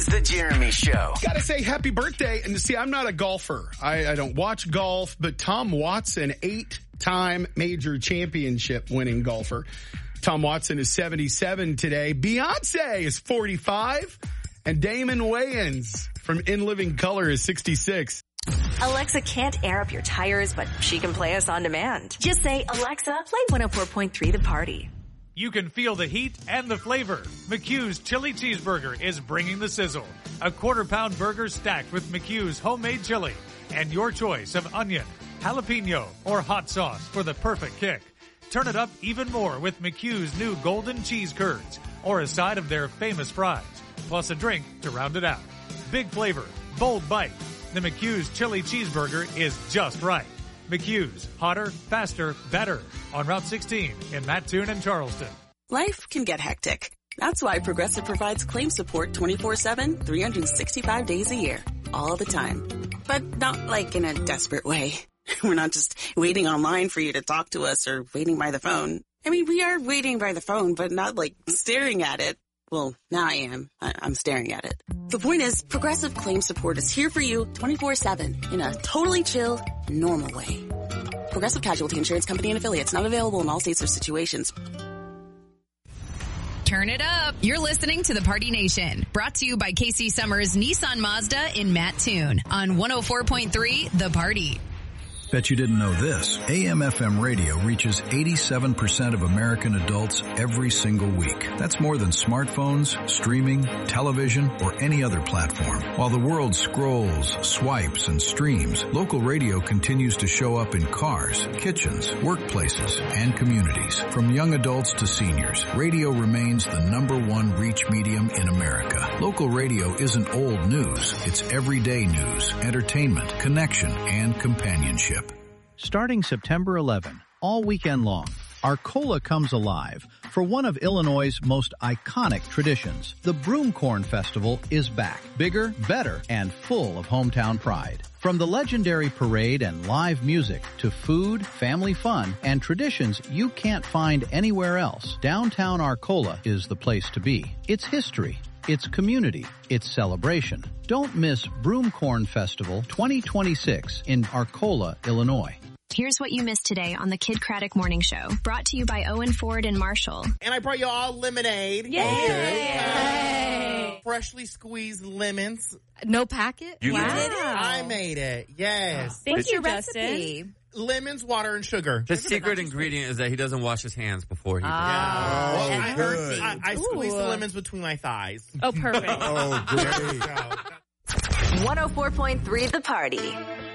The Jeremy Show. Gotta say happy birthday. And see, I'm not a golfer. I don't watch golf, but Tom Watson, 8-time major championship winning golfer. Tom Watson is 77 today. Beyonce is 45. And Damon Wayans from In Living Color is 66. Alexa can't air up your tires, but she can play us on demand. Just say, Alexa, play 104.3 The Party. You can feel the heat and the flavor. McHugh's Chili Cheeseburger is bringing the sizzle. A quarter-pound burger stacked with McHugh's homemade chili. And your choice of onion, jalapeno, or hot sauce for the perfect kick. Turn it up even more with McHugh's new golden cheese curds, or a side of their famous fries, plus a drink to round it out. Big flavor, bold bite. The McHugh's Chili Cheeseburger is just right. McHugh's, hotter, faster, better. On Route 16 in Mattoon and Charleston. Life can get hectic. That's why Progressive provides claim support 24/7, 365 days a year. All the time. But not like in a desperate way. We're not just waiting online for you to talk to us or waiting by the phone. I mean, we are waiting by the phone, but not like staring at it. Well, now I am. I'm staring at it. The point is, Progressive Claim Support is here for you 24/7 in a totally chill, normal way. Progressive Casualty Insurance Company and Affiliates, not available in all states or situations. Turn it up. You're listening to The Party Nation. Brought to you by Casey Summers Nissan Mazda in Mattoon on 104.3 The Party. Bet you didn't know this. AM/FM radio reaches 87% of American adults every single week. That's more than smartphones, streaming, television, or any other platform. While the world scrolls, swipes, and streams, local radio continues to show up in cars, kitchens, workplaces, and communities. From young adults to seniors, radio remains the #1 reach medium in America. Local radio isn't old news. It's everyday news, entertainment, connection, and companionship. Starting September 11, all weekend long, Arcola comes alive for one of Illinois' most iconic traditions. The Broomcorn Festival is back, bigger, better, and full of hometown pride. From the legendary parade and live music to food, family fun, and traditions you can't find anywhere else, downtown Arcola is the place to be. It's history. It's community. It's celebration. Don't miss Broomcorn Festival 2026 in Arcola, Illinois. Here's what you missed today on the Kid Craddock Morning Show. Brought to you by Owen Ford and Marshall. And I brought you all lemonade. Yay! Freshly squeezed lemons. No packet? You did it? I made it. Yes. What's your recipe? Lemons, water, and sugar. The secret ingredient is that he doesn't wash his hands before he does it. Well, good. I squeeze the lemons between my thighs. Oh, perfect. Oh, great. 104.3 The Party.